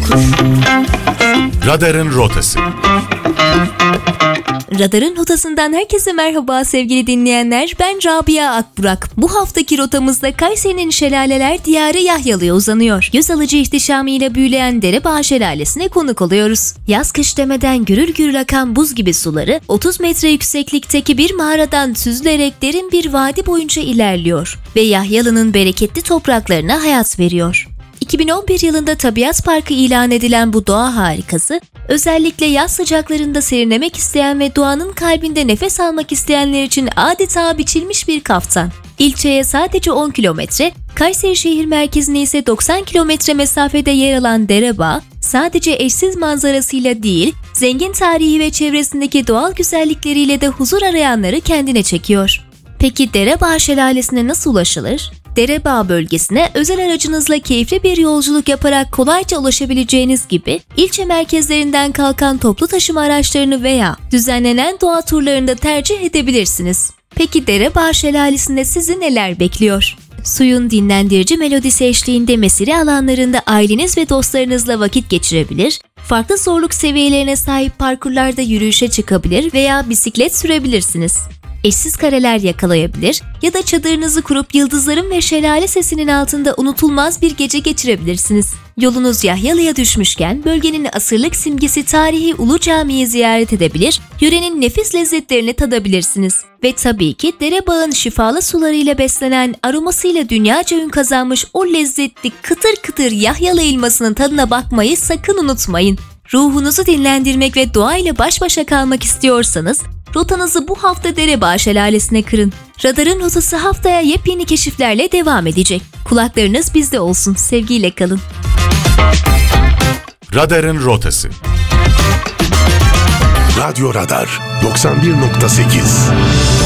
Radarın Rotası. Radarın Rotası'ndan herkese merhaba sevgili dinleyenler. Ben Rabia Akburak. Bu haftaki rotamızda Kayseri'nin şelaleler diyarı Yahyalı'ya uzanıyor. Göz alıcı ihtişamıyla büyüleyen Derebağ Şelalesi'ne konuk oluyoruz. Yaz kış demeden gürül gürül akan buz gibi suları 30 metre yükseklikteki bir mağaradan süzülerek derin bir vadi boyunca ilerliyor ve Yahyalı'nın bereketli topraklarına hayat veriyor. 2011 yılında Tabiat Parkı ilan edilen bu doğa harikası, özellikle yaz sıcaklarında serinlemek isteyen ve doğanın kalbinde nefes almak isteyenler için adeta biçilmiş bir kaftan. İlçeye sadece 10 kilometre, Kayseri şehir merkezine ise 90 kilometre mesafede yer alan Derebağ, sadece eşsiz manzarasıyla değil, zengin tarihi ve çevresindeki doğal güzellikleriyle de huzur arayanları kendine çekiyor. Peki Derebağ Şelalesi'ne nasıl ulaşılır? Derebağ bölgesine özel aracınızla keyifli bir yolculuk yaparak kolayca ulaşabileceğiniz gibi ilçe merkezlerinden kalkan toplu taşıma araçlarını veya düzenlenen doğa turlarını tercih edebilirsiniz. Peki Derebağ Şelalesi'nde sizi neler bekliyor? Suyun dinlendirici melodisi eşliğinde mesire alanlarında aileniz ve dostlarınızla vakit geçirebilir, farklı zorluk seviyelerine sahip parkurlarda yürüyüşe çıkabilir veya bisiklet sürebilirsiniz. Eşsiz kareler yakalayabilir ya da çadırınızı kurup yıldızların ve şelale sesinin altında unutulmaz bir gece geçirebilirsiniz. Yolunuz Yahyalı'ya düşmüşken bölgenin asırlık simgesi tarihi Ulu Cami'yi ziyaret edebilir, yörenin nefis lezzetlerini tadabilirsiniz. Ve tabii ki Derebağ'ın şifalı sularıyla beslenen, aromasıyla dünyaca ün kazanmış o lezzetli kıtır kıtır Yahyalı elmasının tadına bakmayı sakın unutmayın. Ruhunuzu dinlendirmek ve doğayla baş başa kalmak istiyorsanız, rotanızı bu hafta Derebağ Şelalesi'ne kırın. Radarın Rotası haftaya yepyeni keşiflerle devam edecek. Kulaklarınız bizde olsun. Sevgiyle kalın. Radarın Rotası. Radyo Radar 91.8